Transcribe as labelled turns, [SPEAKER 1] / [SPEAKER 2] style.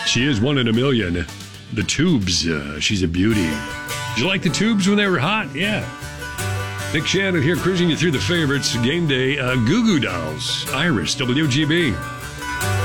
[SPEAKER 1] She is one in a million. The Tubes. She's a beauty. Did you like the Tubes when they were hot? Yeah. Nick Shannon here, cruising you through the favorites. Game day. Goo Goo Dolls. Iris, WGB.